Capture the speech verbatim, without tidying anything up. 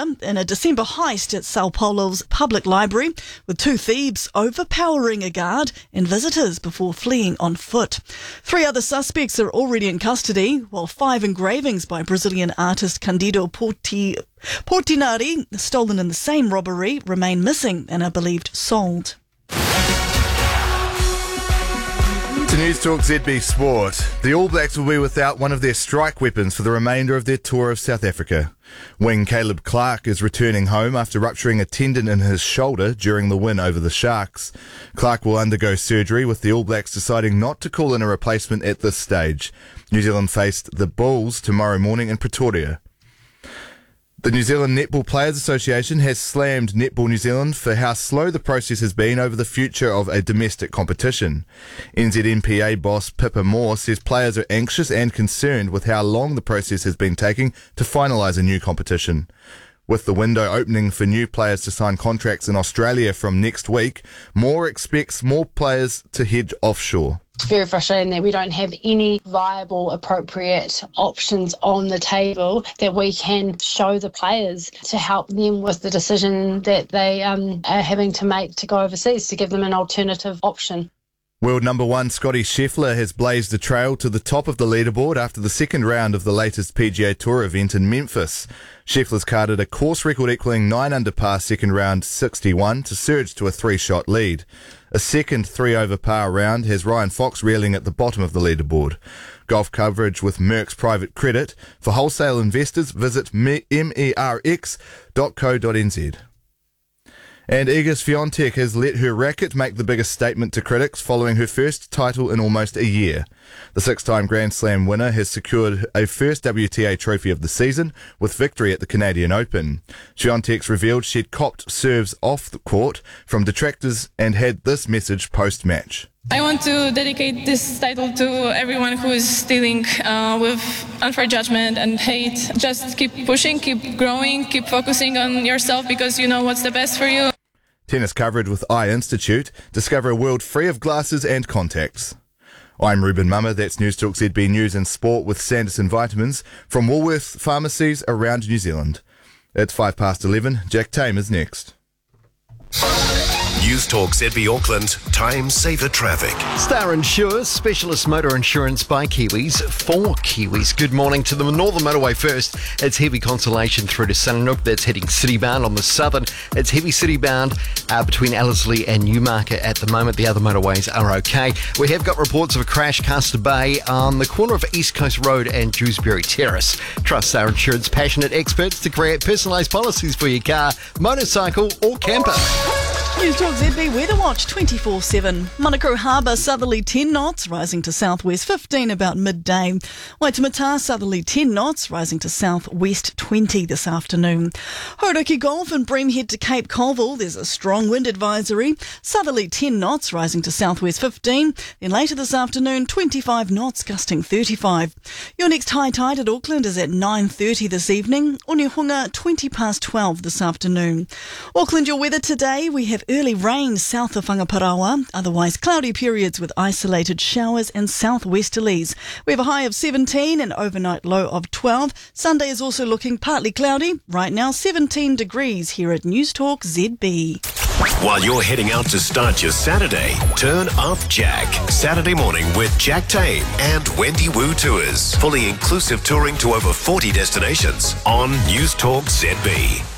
murder in a December heist at Sao Paulo's public library, with two thieves overpowering a guard and visitors before fleeing on foot. Three other suspects are already in custody, while five engravings by Brazilian artist Candido Porti- Portinari, stolen in the same robbery, remain missing and are believed sold. To News Talk Z B Sport. The All Blacks will be without one of their strike weapons for the remainder of their tour of South Africa. Wing Caleb Clarke is returning home after rupturing a tendon in his shoulder during the win over the Sharks. Clarke will undergo surgery, with the All Blacks deciding not to call in a replacement at this stage. New Zealand faced the Bulls tomorrow morning in Pretoria. The New Zealand Netball Players Association has slammed Netball New Zealand for how slow the process has been over the future of a domestic competition. N Z N P A boss Pippa Moore says players are anxious and concerned with how long the process has been taking to finalise a new competition. With the window opening for new players to sign contracts in Australia from next week, Moore expects more players to head offshore. It's very frustrating that we don't have any viable, appropriate options on the table that we can show the players to help them with the decision that they um, are having to make to go overseas, to give them an alternative option. World number one Scotty Scheffler has blazed a trail to the top of the leaderboard after the second round of the latest P G A Tour event in Memphis. Scheffler's carded a course record equaling nine under par second round sixty-one to surge to a three-shot lead. A second three-over par round has Ryan Fox reeling at the bottom of the leaderboard. Golf coverage with Merck's Private Credit. For wholesale investors, visit merx dot co dot n z. And Iga Swiatek has let her racket make the biggest statement to critics following her first title in almost a year. The six-time Grand Slam winner has secured a first W T A trophy of the season with victory at the Canadian Open. Swiatek's revealed she'd copped serves off the court from detractors and had this message post-match. I want to dedicate this title to everyone who is dealing uh, with unfair judgment and hate. Just keep pushing, keep growing, keep focusing on yourself because you know what's the best for you. Tennis coverage with Eye Institute. Discover a world free of glasses and contacts. I'm Ruben Mummer. That's News Talk Z B News and Sport with Sanderson Vitamins from Woolworths pharmacies around New Zealand. It's five past eleven. Jack Tame is next. News Talk Z B Auckland, Time Saver Traffic. Star Insure, specialist motor insurance by Kiwis, for Kiwis. Good morning to the Northern Motorway first. It's heavy consolation through to Sananook. That's heading city-bound on the southern. It's heavy city-bound uh, between Ellerslie and Newmarket at the moment. The other motorways are okay. We have got reports of a crash, Castor Bay, on the corner of East Coast Road and Dewsbury Terrace. Trust Star Insurance passionate experts to create personalised policies for your car, motorcycle or camper. News Talk Z B Weather Watch twenty-four seven. Manukau Harbour southerly ten knots, rising to southwest fifteen about midday. Waitemata southerly ten knots, rising to southwest twenty this afternoon. Hauraki Golf and Bream head to Cape Colville. There's a strong wind advisory. Southerly ten knots, rising to southwest fifteen. Then later this afternoon, twenty-five knots, gusting thirty-five. Your next high tide at Auckland is at nine thirty this evening. Onehunga, twenty past twelve this afternoon. Auckland, your weather today. We have early rain south of Whangaparaoa, otherwise cloudy periods with isolated showers and southwesterlies. We have a high of seventeen and overnight low of twelve. Sunday is also looking partly cloudy. Right now, seventeen degrees here at News Talk Z B. While you're heading out to start your Saturday, turn up Jack. Saturday morning with Jack Tame and Wendy Wu Tours. Fully inclusive touring to over forty destinations on News Talk Z B.